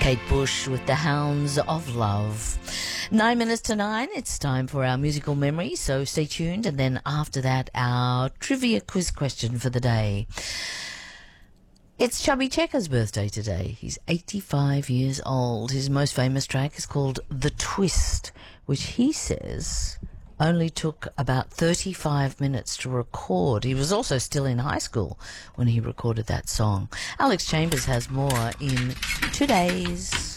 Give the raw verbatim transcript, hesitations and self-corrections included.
Kate Bush with The Hounds of Love. Nine minutes to nine, it's time for our musical memory, so stay tuned. And then after that, our trivia quiz question for the day. It's Chubby Checker's birthday today. He's eighty-five years old. His most famous track is called The Twist, which he says only took about thirty-five minutes to record. He was also still in high school when he recorded that song. Alex Chambers has more in two days.